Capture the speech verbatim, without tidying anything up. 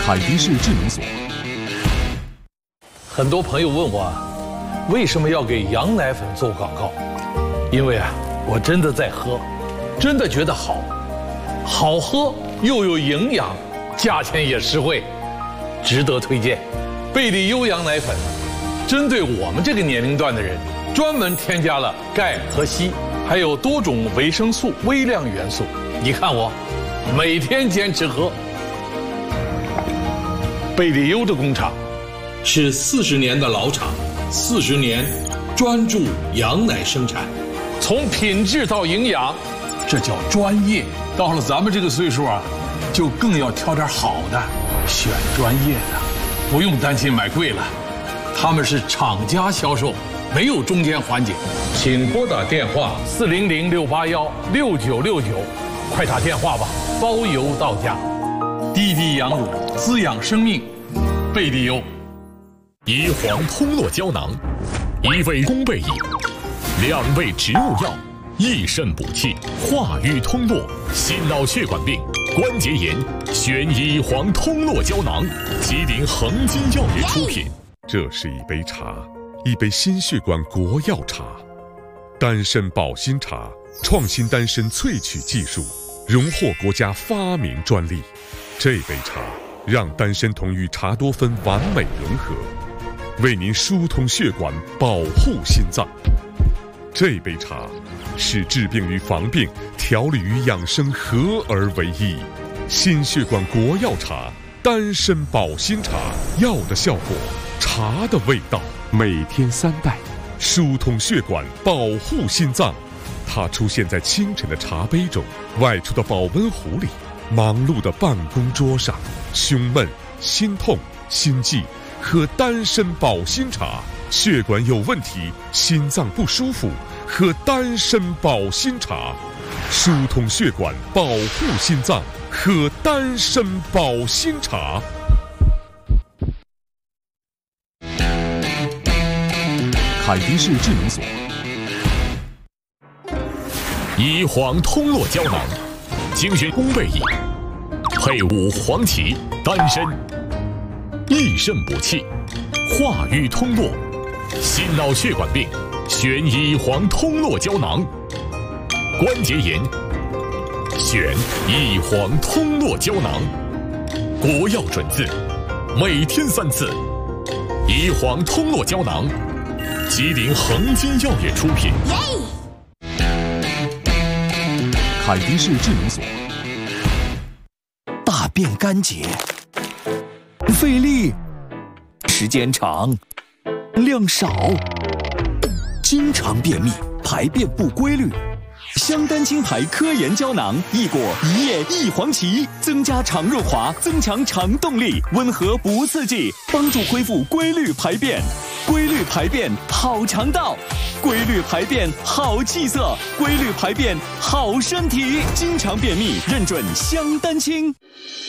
凯迪士智能锁。 很多朋友问我啊，为什么要给羊奶粉做广告？因为啊，我真的在喝，真的觉得好，好喝又有营养，价钱也实惠，值得推荐。贝利优羊奶粉，针对我们这个年龄段的人，专门添加了钙和硒，还有多种维生素、微量元素。你看我，每天坚持喝。贝利优的工厂是四十年的老厂，四十年专注羊奶生产，从品质到营养，这叫专业。到了咱们这个岁数啊，就更要挑点好的，选专业的，不用担心买贵了。他们是厂家销售，没有中间环节。请拨打电话四零零六八幺六九六九，快打电话吧，包邮到家。滴滴羊乳，滋养生命，贝利优。 乙黄通络胶囊，一味宫贝饮，两味植物药，益肾补气，化瘀通络，心脑血管病、关节炎，选乙黄通络胶囊。吉林恒金药业出品。 这是一杯茶，一杯心血管国药茶，丹参保心茶，创新丹参萃取技术，荣获国家发明专利。这杯茶让丹参酮与茶多酚完美融合，为您疏通血管，保护心脏。这杯茶是治病与防病、调理与养生合而为一。心血管国药茶，丹参保心茶，药的效果，茶的味道，每天三袋，疏通血管，保护心脏。它出现在清晨的茶杯中，外出的保温壶里，忙碌的办公桌上。胸闷、心痛、心悸，喝丹参保心茶；血管有问题、心脏不舒服，喝丹参保心茶。疏通血管，保护心脏，喝丹参保心茶。 凯迪士智能锁。 乙黄通络胶囊，精选宫贝饮，配伍黄芪、丹参，益肾补气，化瘀通络，心脑血管病选乙黄通络胶囊。关节炎选乙黄通络胶囊。国药准字，每天三次。乙黄通络胶囊，吉林恒金药业出品。 凯迪士智能锁。 大便干结，费力，时间长，量少，经常便秘，排便不规律。香丹青牌科研胶囊，益果、一叶、益黄芪，增加肠润滑，增强肠动力，温和不刺激，帮助恢复规律排便。规律排便好肠道，规律排便好气色，规律排便好身体。经常便秘，认准香丹青。